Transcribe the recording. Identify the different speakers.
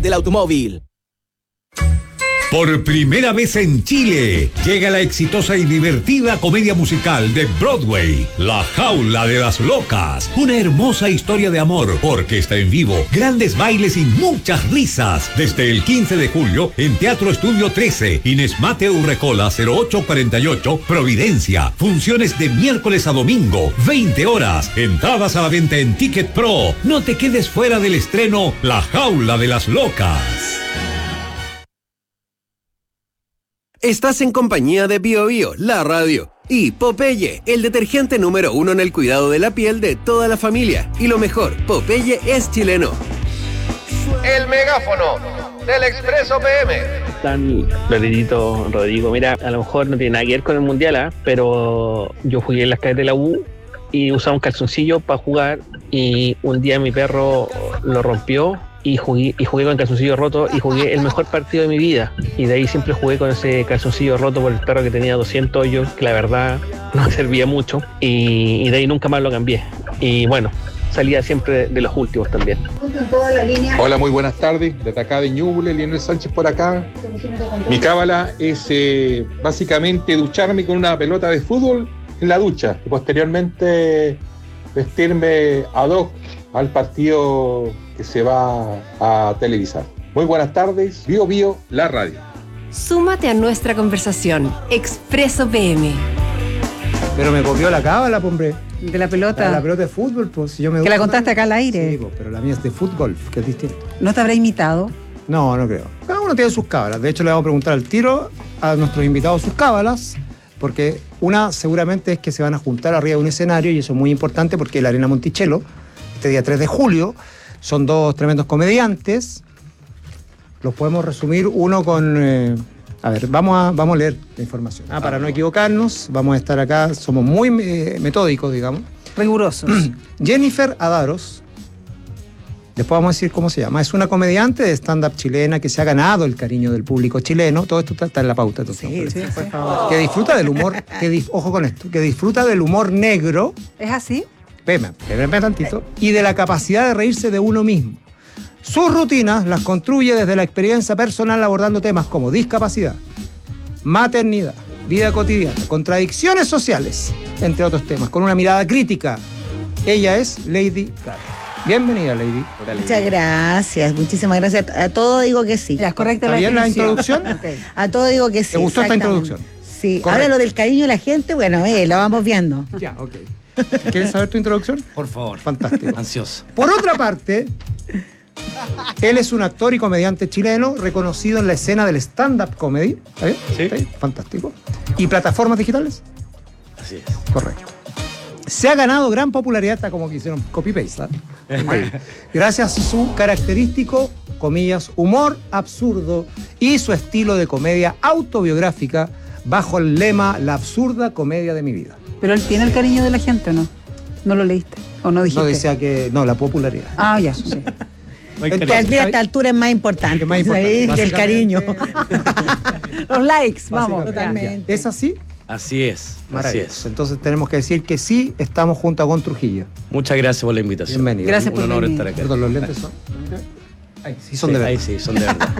Speaker 1: del automóvil.
Speaker 2: Por primera vez en Chile, llega la exitosa y divertida comedia musical de Broadway, La Jaula de las Locas. Una hermosa historia de amor, orquesta en vivo, grandes bailes y muchas risas. Desde el 15 de julio en Teatro Estudio 13, Inés Mateo Urrecola 0848, Providencia. Funciones de miércoles a domingo, 20 horas. Entradas a la venta en Ticket Pro. No te quedes fuera del estreno La Jaula de las Locas.
Speaker 3: Estás en compañía de Bio Bio, la radio, y Popeye, el detergente número 1 en el cuidado de la piel de toda la familia. Y lo mejor, Popeye es chileno.
Speaker 4: El megáfono del Expreso PM.
Speaker 5: Tan Loretito, Rodrigo, mira, a lo mejor no tiene nada que ver con el mundial, pero yo jugué en las calles de la U y usaba un calzoncillo para jugar y un día mi perro lo rompió y jugué con el calzoncillo roto y jugué el mejor partido de mi vida. Y de ahí siempre jugué con ese calzoncillo roto por el perro que tenía 200 hoyos, que la verdad no servía mucho. Y de ahí nunca más lo cambié. Y bueno, salía siempre de los últimos también.
Speaker 6: Hola, muy buenas tardes. Desde acá de Ñuble, Lionel Sánchez por acá. Mi cábala es básicamente ducharme con una pelota de fútbol en la ducha y posteriormente vestirme ad hoc al partido que se va a televisar. Muy buenas tardes, Bio Bio, la radio.
Speaker 7: Súmate a nuestra conversación, Expreso PM.
Speaker 8: Pero me copió la cábala, hombre.
Speaker 9: De la pelota.
Speaker 8: La pelota de fútbol, pues. Yo me
Speaker 9: que la contaste acá al aire.
Speaker 8: Sí, pues, pero la mía es de fútbol, que es distinto.
Speaker 9: ¿No te habrá imitado?
Speaker 8: No, no creo. Cada uno tiene sus cábalas. De hecho, le vamos a preguntar al tiro a nuestros invitados sus cábalas, porque una seguramente es que se van a juntar arriba de un escenario, y eso es muy importante porque la Arena Monticello, este día 3 de julio, son dos tremendos comediantes. Los podemos resumir uno con... a ver, vamos a leer la información. Para no equivocarnos, vamos a estar acá, somos muy metódicos, digamos.
Speaker 9: Rigurosos.
Speaker 8: Jennifer Adaros, después vamos a decir cómo se llama. Es una comediante de stand-up chilena que se ha ganado el cariño del público chileno. Todo esto está en la pauta.
Speaker 9: Sí, por favor.
Speaker 8: Que disfruta del humor, ojo con esto, que disfruta del humor negro.
Speaker 9: ¿Es así?
Speaker 8: Espérame tantito. Y de la capacidad de reírse de uno mismo. Sus rutinas las construye desde la experiencia personal abordando temas como discapacidad, maternidad, vida cotidiana, contradicciones sociales, entre otros temas, con una mirada crítica. Ella es Lady Gaga. Bienvenida, Lady.
Speaker 10: Muchas gracias, muchísimas gracias. A todo digo que sí.
Speaker 9: ¿Es correcta
Speaker 8: la introducción?
Speaker 10: A todo digo que sí.
Speaker 8: ¿Te gustó esta introducción?
Speaker 10: Sí. Correcto. Ahora lo del cariño de la gente, bueno, lo vamos viendo.
Speaker 8: Ya, ok. ¿Quieres saber tu introducción?
Speaker 1: Por favor.
Speaker 8: Fantástico.
Speaker 1: Ansioso.
Speaker 8: Por otra parte, él es un actor y comediante chileno reconocido en la escena del stand-up comedy. ¿Está bien? Sí. Fantástico. ¿Y plataformas digitales?
Speaker 1: Así es.
Speaker 8: Correcto. Se ha ganado gran popularidad, está como que hicieron copy-paste. Gracias a su característico, comillas, humor absurdo y su estilo de comedia autobiográfica bajo el lema La absurda comedia de mi vida.
Speaker 9: ¿Pero él tiene el cariño de la gente o no? ¿No lo leíste? ¿O no dijiste?
Speaker 8: No, decía que... No, la popularidad.
Speaker 9: Ah, ya, sí.
Speaker 10: A esta altura es más importante. Que el cariño.
Speaker 9: Los likes, vamos.
Speaker 10: Totalmente.
Speaker 8: ¿Es así?
Speaker 1: Así es.
Speaker 8: Maravilloso.
Speaker 1: Así es.
Speaker 8: Entonces tenemos que decir que sí, estamos junto a Gon Trujillo.
Speaker 1: Muchas gracias por la invitación.
Speaker 8: Bienvenido.
Speaker 9: Gracias por
Speaker 1: un honor
Speaker 9: venir.
Speaker 1: estar acá.
Speaker 8: Perdón, los lentes son... Ahí sí, son de verdad.
Speaker 1: Ahí sí, son de verdad.